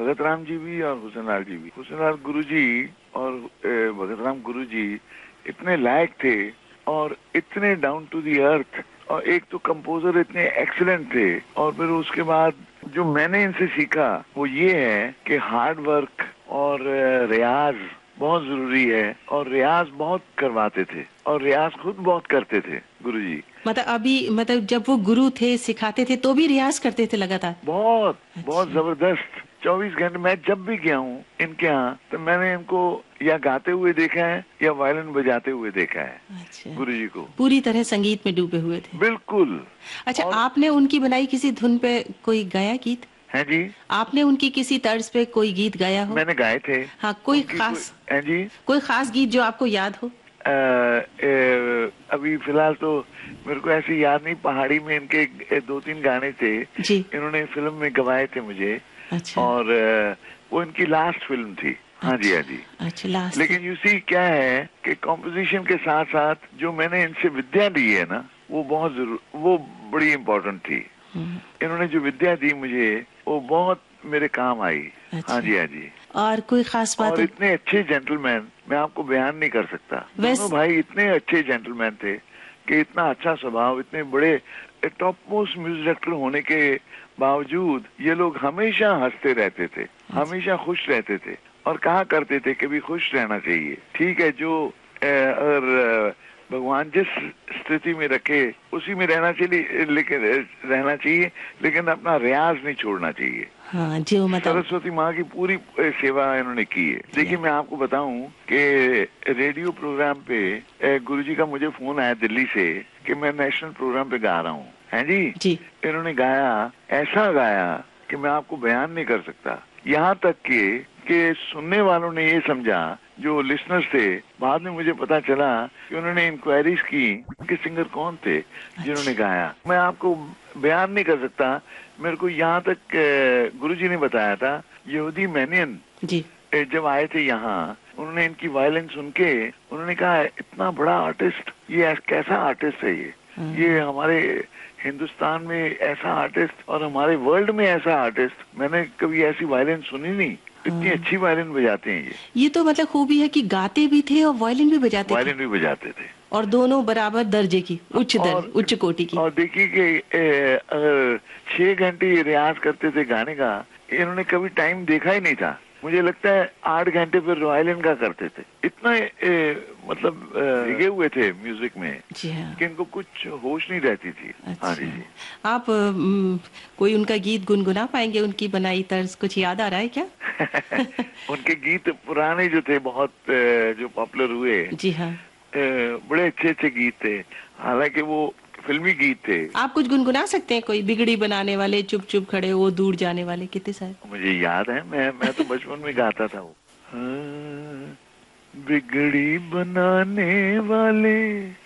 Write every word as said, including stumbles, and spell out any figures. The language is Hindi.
भगत राम जी भी और हुसैन लाल जी भी। हुसैन लाल गुरु जी और भगत राम गुरु जी इतने लायक थे और इतने डाउन टू दी अर्थ, और एक तो कंपोजर इतने एक्सीलेंट थे। और फिर उसके बाद जो मैंने इनसे सीखा वो ये है कि हार्ड वर्क और रियाज बहुत जरूरी है, और रियाज बहुत करवाते थे और रियाज खुद बहुत करते थे गुरुजी। मतलब अभी मतलब जब वो गुरु थे सिखाते थे तो भी रियाज करते थे लगातार? बहुत अच्छा। बहुत जबरदस्त। चौबीस घंटे मैं जब भी गया हूँ इनके यहाँ तो मैंने इनको या गाते हुए देखा है या वायलिन बजाते हुए देखा है। अच्छा, गुरुजी को पूरी तरह संगीत में डूबे हुए थे। बिल्कुल। अच्छा, और आपने उनकी बनाई किसी धुन पे कोई गाया गीत? है जी, आपने उनकी किसी तर्ज पे कोई गीत गाया हो? मैंने गाए थे। हाँ, कोई उनकी कोई खास है जी, कोई खास गीत जो आपको याद हो? आ, ए, अभी फिलहाल तो मेरे को ऐसे याद नहीं। पहाड़ी में इनके दो तीन गाने थे, जी। इन्होंने फिल्म में गवाए थे मुझे। अच्छा। और वो इनकी लास्ट फिल्म थी। हाँ जी, हाँ जी। अच्छा, लास्ट। लेकिन यू सी क्या है कि कॉम्पोजिशन के साथ साथ जो मैंने इनसे विद्या ली है ना, वो बहुत जरूर, वो बड़ी इम्पोर्टेंट थी। इन्होंने जो विद्या दी मुझे वो बहुत मेरे काम आई। अच्छा। हाँ जी, हाँ जी। और कोई खास बात? और इतने अच्छे जेंटलमैन, मैं आपको बयान नहीं कर सकता। दोनों भाई इतने अच्छे जेंटलमैन थे कि इतना अच्छा स्वभाव, इतने बड़े टॉप मोस्ट म्यूजिक डायरेक्टर होने के बावजूद ये लोग हमेशा हंसते रहते थे, हमेशा खुश रहते थे और कहा करते थे कि भी खुश रहना चाहिए। ठीक है, जो अगर भगवान जिस स्थिति में रखे उसी में रहना चाहिए, लेकिन रहना चाहिए लेकिन अपना रियाज नहीं छोड़ना चाहिए। हाँ, जो मतलब सरस्वती माँ की पूरी सेवा इन्होंने की है। देखिए, मैं आपको बताऊं कि रेडियो प्रोग्राम पे गुरुजी का मुझे फोन आया दिल्ली से कि मैं नेशनल प्रोग्राम पे गा रहा हूँ। हैं जी? जी। इन्होंने गाया, ऐसा गाया कि मैं आपको बयान नहीं कर सकता। यहाँ तक कि कि सुनने वालों ने ये समझा, जो लिसनर्स थे, बाद में मुझे पता चला कि उन्होंने इंक्वायरीज की कि सिंगर कौन थे जिन्होंने गाया। मैं आपको बयान नहीं कर सकता। मेरे को यहाँ तक गुरुजी ने बताया था, यहूदी मैनियन जी जब आए थे यहाँ, उन्होंने इनकी वायलिन सुन के उन्होंने कहा इतना बड़ा आर्टिस्ट, ये कैसा आर्टिस्ट है ये ये हमारे हिंदुस्तान में ऐसा आर्टिस्ट और हमारे वर्ल्ड में ऐसा आर्टिस्ट मैंने कभी ऐसी वायलिन सुनी नहीं। इतनी अच्छी वायलिन बजाते हैं ये। ये तो मतलब खूबी है कि गाते भी थे और वायलिन भी बजाते थे। वायलिन भी बजाते थे और दोनों बराबर दर्जे की, उच्च दर्ज, उच्च कोटि की। और देखिए कि अगर छह घंटे रियाज करते थे गाने का, इन्होंने कभी टाइम देखा ही नहीं था। मुझे लगता है आठ घंटे फिर वायलिन का करते थे। इतना ए, मतलब लगे हुए थे म्यूजिक में। जी हाँ। कि इनको कुछ होश नहीं रहती थी। अच्छा। हाँ जी जी। आप म, कोई उनका गीत गुनगुना पाएंगे? उनकी बनाई तर्ज कुछ याद आ रहा है क्या? उनके गीत पुराने जो थे बहुत जो पॉपुलर हुए। जी हाँ। बड़े अच्छे अच्छे गीत थे, हालांकि वो फिल्मी गीत थे। आप कुछ गुनगुना सकते हैं? कोई बिगड़ी बनाने वाले, चुप चुप खड़े वो दूर जाने वाले, कितने सारे मुझे याद है। मैं मैं तो बचपन में गाता था वो। हाँ, बिगड़ी बनाने वाले